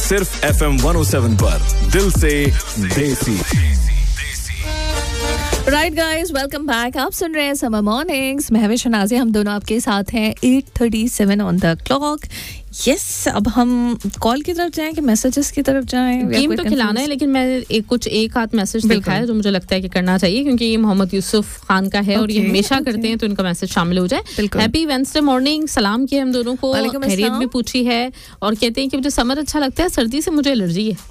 सिर्फ FM 107 पर दिल से देसी। Right guys, welcome back. आप सुन रहे हैं समर मॉर्निंग्स। मैं हविश शनाज़ी, हम दोनों आपके साथ हैं 8:37 ऑन द क्लॉक। यस, अब हम कॉल की तरफ जाएं कि मैसेजेस की तरफ जाएं? गेम तो खिलाना है, लेकिन मैं एक हाथ मैसेज देखा है जो मुझे लगता है कि करना चाहिए, क्योंकि ये मोहम्मद यूसुफ खान का है और ये हमेशा करते हैं, तो इनका मैसेज शामिल हो जाए। हैप्पी वेडनेसडे मॉर्निंग, सलाम किया हम दोनों को, खैरियत भी पूछी है और कहते हैं कि मुझे समर अच्छा लगता है, सर्दी से मुझे एलर्जी है।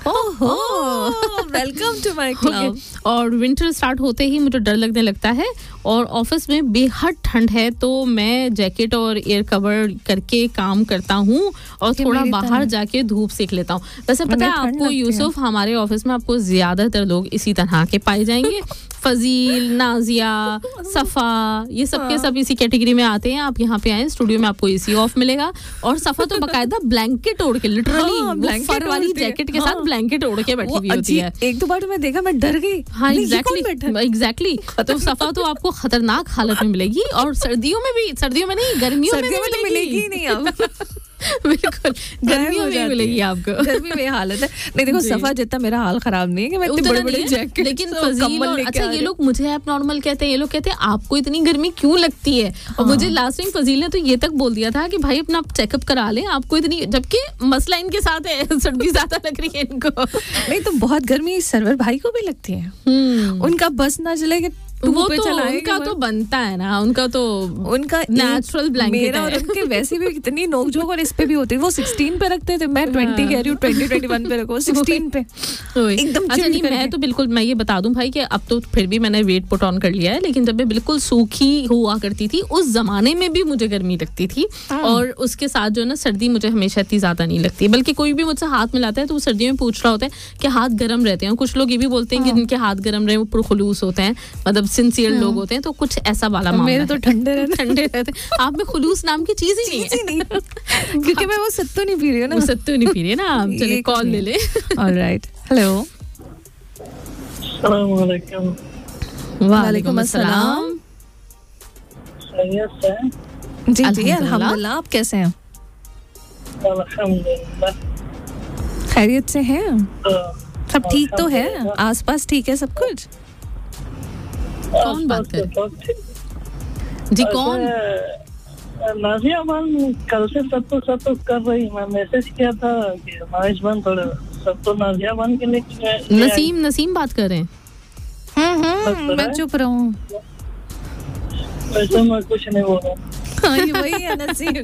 Welcome to my club. और विंटर स्टार्ट होते ही मुझे डर लगने लगता है और ऑफिस में बेहद ठंड है, तो मैं जैकेट और एयर कवर करके काम करता हूँ और थोड़ा बाहर जाके धूप सेक लेता हूँ। वैसे पता है आपको यूसुफ, हमारे ऑफिस में आपको ज्यादातर लोग इसी तरह के पाए जाएंगे। फजील, नाजिया, सफा, ये सब के सब इसी कैटेगरी में आते हैं। आप यहाँ पे आए स्टूडियो में, आपको एसी ऑफ मिलेगा और सफा तो बकायदा ब्लैंकेट ओढ़ के, लिटरली फर वाली जैकेट के साथ ब्लैंकेट ओढ़ के बैठी हुई होती है। एक दो बार मैं देखा, मैं डर गई। हाँ, एग्जैक्टली। तो सफा तो आपको खतरनाक हालत में मिलेगी और सर्दियों में नहीं, गर्मियों में तो मिलेगी नहीं अब। बिल्कुल, गर्मियों में मिलेगी आपको। गर्मी में हालत है। नहीं देखो, सफा जितना मेरा हाल खराब नहीं है कि मैं इतनी बड़ी जैकेट, लेकिन अच्छा, ये लोग मुझे एब नॉर्मल कहते हैं, ये लोग कहते हैं आपको इतनी गर्मी क्यों लगती है। और मुझे लास्ट टाइम फजील ने तो ये तक बोल दिया था कि भाई अपना चेकअप करा लें, आपको इतनी, जबकि मसला इनके साथ है, सर्दी ज्यादा लग रही है इनको। नहीं तो बहुत गर्मी सरवर भाई को भी लगती है। उनका बस ना चले कि वो तो उनका तो बनता है ना, उनका नेचुरल ब्लैंकेट मेरा और उनके वैसे भी कितनी नोकझोंक और इस पे भी होती है। वो 16 पे रखते थे, मैं 20 कह रही हूँ, 20-21 पे रखो, 16 पे एकदम। अच्छा नहीं, मैं तो बिल्कुल, मैं ये बता दूं भाई कि अब तो फिर भी मैंने वेट पुट ऑन कर लिया है, लेकिन जब मैं बिल्कुल सूखी हुआ करती थी उस जमाने में भी मुझे गर्मी लगती थी। और उसके साथ जो है ना, सर्दी मुझे हमेशा इतनी ज्यादा नहीं लगती। बल्कि कोई भी मुझसे हाथ मिलाता है तो वो सर्दियों में पूछ रहा होता है कि हाथ गर्म रहते हैं। कुछ लोग ये भी बोलते हैं कि जिनके हाथ गर्म रहे वो पुरखुलूस होते हैं, मतलब सिंसियर लोग होते हैं। तो कुछ ऐसा वाला मामला मेरे तो ठंडे रहते। आप में खुलूस नाम की चीज ही नहीं है। क्योंकि मैं वो सत्तू नहीं पी रही हूँ ना। सत्तू नहीं पी रही है ना। आप चलिए कॉल ले ले। Alright, hello. अस्सलाम वालेकुम। वालेकुम अस्सलाम। खैरियत से? जी जी अल्हम्दुलिल्लाह। आप कैसे हैं? अल्हम्दुलिल्लाह खैरियत से हैं? सब ठीक तो है? आसपास ठीक है सब कुछ? कौन बात कर जी? कौन? नाजिया बन कल से सब कर रही। मैं मैसेज किया था कि माइश बन थोड़ा सब तो नाजिया बन के लेके नसीम बात कर रहे हैं। मैं चुप रहूं? वैसे मैं कुछ नहीं बोल रहा। हाँ, ये वही है नसीम।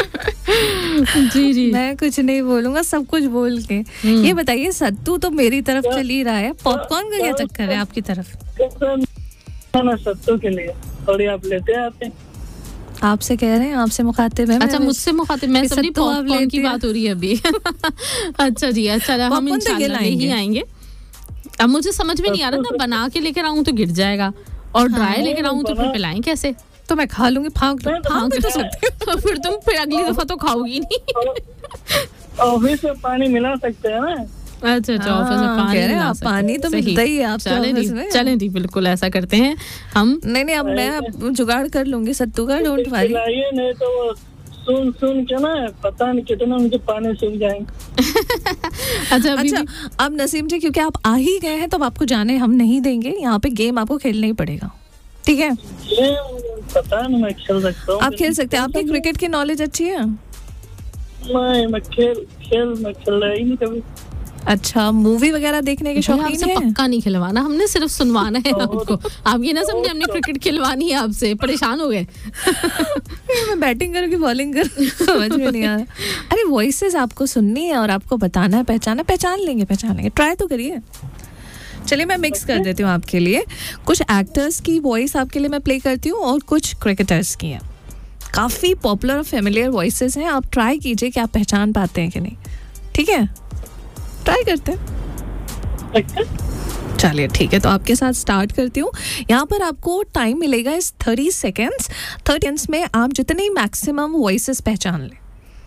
जी मैं कुछ नहीं बोलूंगा, सब कुछ बोल के। ये बताइए, सत्तू तो मेरी तरफ चल ही रहा है, पॉपकॉर्न का क्या चक्कर है आपकी तरफ? ना सत्तू के लिए थोड़ी आप लेते आते। आपसे कह रहे हैं, आपसे मुखातिब है। अच्छा, मुझसे मुखातिब, मैं समझी पॉपकॉर्न की बात हो रही है अभी। अच्छा जी, अच्छा हम इंशाल्लाह ही आएंगे। अब मुझे समझ में नहीं आ रहा ना, बना के लेकर आऊं तो गिर जाएगा और ड्राई लेकर आऊं तो फिर पिलाएं कैसे? तो मैं खा लूंगी, फाँक तो सकती हूँ। फिर तुम फिर अगली दफा तो खाओगी नहीं। ऑफिस में पानी मिला सकते हैं ना? अच्छा, ऑफिस में पानी तो मिलता ही है आपके ऑफिस में। चलें जी, बिल्कुल ऐसा करते हैं हम। नहीं, अब मैं जुगाड़ कर लूंगी सत्तू का, डोंट वरी। नहीं तो सुन के ना पता नहीं कितना मुझे पानी सूख जाएंगे। अच्छा, अब नसीम जी, क्योंकि आप आ ही गए हैं तो अब आपको जाने हम नहीं देंगे। यहाँ पे गेम आपको खेलना ही पड़ेगा, ठीक है? पता नहीं, मैं खेल सकता हूँ। आप खेल सकते हैं। आपकी क्रिकेट की नॉलेज अच्छी है? मैं खेल रहा ही नहीं कभी। अच्छा, मूवी वगैरं देखने के शौकीन हैं? पक्का नहीं खिलवाना, हमने सिर्फ सुनवाना है आपको। आप ये ना समझे हमने क्रिकेट खिलवानी है आपसे, परेशान हो गए। मैं बैटिंग करूँ कि बॉलिंग करूँ, समझ में नहीं आ रहा। अरे वॉइसेस आपको सुननी है और आपको बताना है, पहचान लेंगे। ट्राई तो करिए। चलिए, मैं मिक्स कर देती हूँ आपके लिए। कुछ एक्टर्स की वॉइस आपके लिए मैं प्ले करती हूँ और कुछ क्रिकेटर्स की है। काफ़ी पॉपुलर और फेमिलियर वॉइसेस हैं। आप ट्राई कीजिए कि आप पहचान पाते हैं कि नहीं, ठीक है? ट्राई करते हैं। चलिए ठीक है, तो आपके साथ स्टार्ट करती हूँ। यहाँ पर आपको टाइम मिलेगा इस 30 सेकेंड्स। 30 सेकेंड्स में आप जितने मैक्सिमम वॉइसेस पहचान लें।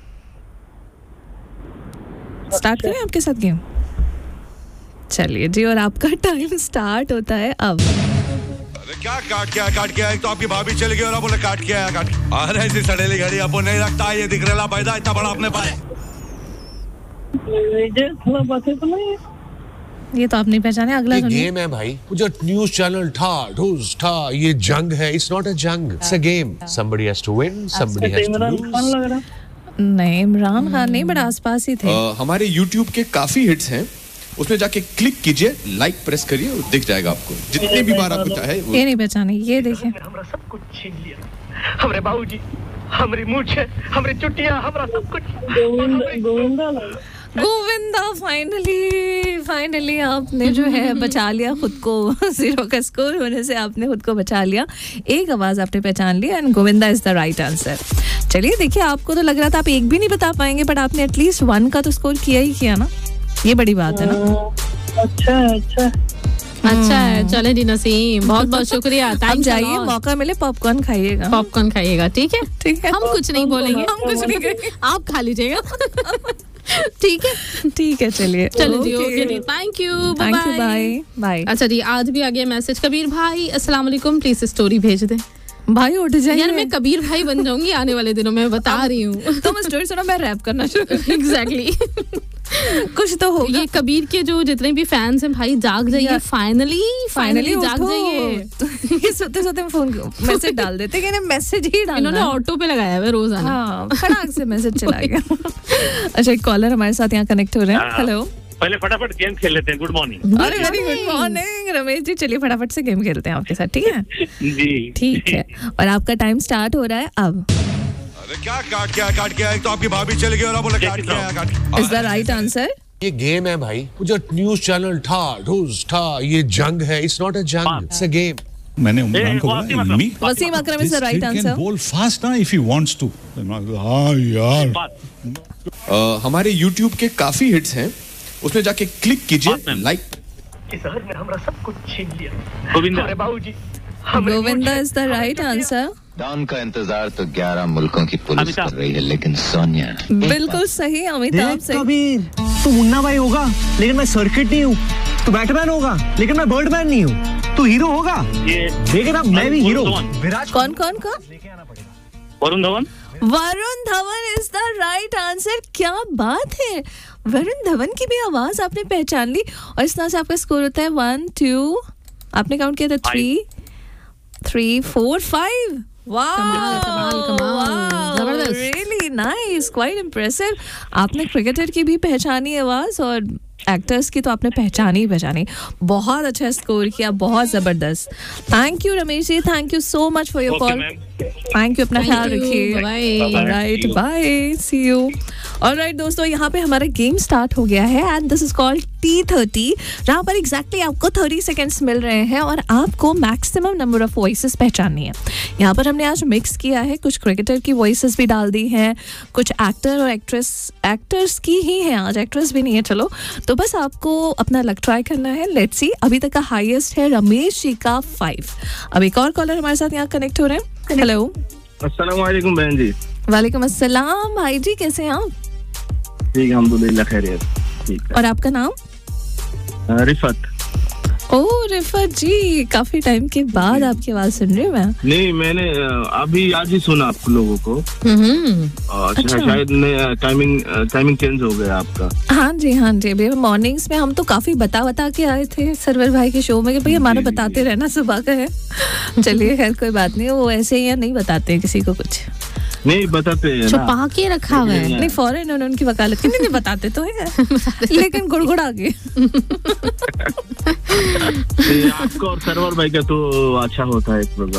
स्टार्ट करें आपके साथ गेम? चलिए जी, और आपका टाइम स्टार्ट होता है अब। क्या काट के एक तो आपकी भाभी चली गई और अब उन्हें काट के अरे ऐसी सड़ेली घड़ी अब नहीं रखता। ये दिख रहा पैदा इतना बड़ा अपने पास। विजय थोड़ा बातें तो नहीं है। ये तो आप नहीं पहचाने, अगला ये सुनिए। गेम है भाई, जो न्यूज चैनल था ढूस था, ये जंग है। इट्स नॉट अ जंग, it's a game. Somebody has to win, somebody has to Imran Khan loose. लग रहा। नहीं, इमरान खान नहीं, बड़ा आसपास ही थे। हमारे YouTube के काफी हिट्स हैं, उसमें जाके क्लिक कीजिए, लाइक प्रेस करिए और दिख जाएगा आपको जितने भी बार आपको चाहे। ये नहीं पहचाने, ये देखिए। हमरा सब कुछ छीन लिया, हमरे बाबूजी, हमरी मूछे, हमरी चुटिया, हमरा सब कुछ। गोविंदा लग रहा। गोविंदा, फाइनली आपने जो है बचा लिया खुद को। 0 का स्कोर होने से आपने खुद को बचा लिया। एक आवाज आपने पहचान ली and Govinda is the right answer. चलिए देखिए, आपको तो लग रहा था आप एक भी नहीं बता पाएंगे, बट आपने एटलीस्ट 1 का तो स्कोर किया ही किया ना, ये बड़ी बात है ना। अच्छा है। चले जी नसीम, बहुत बहुत शुक्रिया। अब जाइए, मौका मिले पॉपकॉर्न खाइएगा। पॉपकॉर्न खाइएगा, ठीक है? ठीक है, हम कुछ नहीं बोलेंगे, हम कुछ नहीं करेंगे, आप खा लीजिएगा। ठीक है, चलिए चलो जी, okay ji, thank you, bye bye. अच्छा जी, आज भी आ गया मैसेज। कबीर भाई अस्सलाम वालेकुम, प्लीज स्टोरी भेज दे। भाई उठ जाइए यार मैं कबीर भाई बन जाऊंगी आने वाले दिनों में, बता रही हूँ। तुम स्टोरी सुनो, मैं रैप करना शुरू। एग्जैक्टली। कुछ तो होगा। ये कबीर के जो जितने भी फैंस हैं भाई, जाग जाइए, फाइनली जाग जाइए। ये सोते फोन मैसेज डाल देते कि मैसेज ही डालना। इन्होंने ऑटो पे लगाया है रोजाना। हाँ, फटाक से मैसेज चला गया। अच्छा, एक कॉलर हमारे साथ यहाँ कनेक्ट हो रहे हैं। हेलो, पहले फटाफट गेम खेल लेते हैं। Good morning. अरे very good morning Ramesh ji. चलिए फटाफट से गेम खेलते हैं आपके साथ, ठीक है? जी ठीक है, और आपका टाइम स्टार्ट हो रहा है अब। अरे क्या काट के आया? एक तो आपकी भाभी चली गई और आप बोले काट के आया, काट। Is the right answer. ये गेम है भाई, जो न्यूज चैनल था ढूस था, ये जंग है। इट्स नॉट अ जंग, इट्स अ गेम। मैंने उमरान को बोला, "इल्मी, वसीम अकरम is the this right kid can answer. bowl fast ना if he wants to." हाँ यार, हमारे YouTube के काफी हिट्स हैं, उसमें जाके क्लिक कीजिए, लाइक। इस शहर में हमरा सब कुछ छीन लिया, गोविंदा, हमरे बाबूजी, Govinda is the right answer. Don का इंतजार तो 11 मुल्कों की पुलिस कर रही है, लेकिन सोनिया बिल्कुल सही, अमिताभ सही। कबीर, तू मुन्ना भाई होगा लेकिन मैं सर्किट नहीं हूँ। तू बैटमैन होगा लेकिन मैं बर्डमैन नहीं हूँ। तू हीरो होगा लेकिन अब मैं भी हीरो। विराट कौन Varun Dhawan. Varun Dhawan is the right answer. क्या बात है, वरुण धवन की भी आवाज आपने पहचान ली। और इस तरह से आपका स्कोर होता है 1 2, आपने काउंट किया था 3 4 5। कमाल, जबरदस्त। Really nice, quite impressive. आपने क्रिकेटर की भी पहचानी आवाज और एक्टर्स की तो आपने पहचानी। बहुत अच्छा स्कोर किया, बहुत जबरदस्त। Thank you Ramesh ji, thank you so much for your call. Thank you, अपना ख्याल रखिए। Right, bye, C you. Alright दोस्तों, यहाँ पे हमारा गेम स्टार्ट हो गया है and this is called T30, जहाँ पर एग्जैक्टली आपको 30 सेकेंड्स मिल रहे हैं और आपको मैक्सिमम नंबर ऑफ वॉइसेस पहचाननी है। यहाँ पर हमने आज मिक्स किया है, कुछ क्रिकेटर की वॉइसेस भी डाल दी हैं, कुछ एक्टर और एक्टर्स की ही हैं, आज एक्ट्रेस भी नहीं है। चलो, तो बस आपको अपना लक ट्राई करना है। लेट्स सी, अभी तक का हाईएस्ट है रमेश जी का 5। अब एक और कॉलर हमारे साथ यहाँ कनेक्ट हो रहे हैं। हेलो, अस्सलाम वालेकुम बहन जी। वालेकुम अस्सलाम भाई जी, कैसे हैं आप? ठीक, अल्हम्दुलिल्लाह खैरियत। ठीक है। और आपका नाम? रिफत। ओह रिफत जी, काफी टाइम के बाद आपकी आवाज सुन रही हूँ मैं। नहीं, मैंने अभी आज ही सुना आप लोगों को। अच्छा। शायद टाइमिंग चेंज हो गया आपका। हाँ जी, अभी मॉर्निंग्स में हम तो काफी बता के आए थे सरवर भाई के शो में कि भाई हमारा बताते रहना सुबह का है। चलिए खैर, कोई बात नहीं, वो ऐसे ही नहीं बताते हैं किसी को कुछ। नहीं बताते हैं, छुपा के रखा हुआ है। नहीं, फौरन उन्होंने उनकी वकालत की। नहीं बताते तो है लेकिन गुड़गुड़ा के। आपका और सरवर भाई का तो अच्छा होता है प्रोग्राम।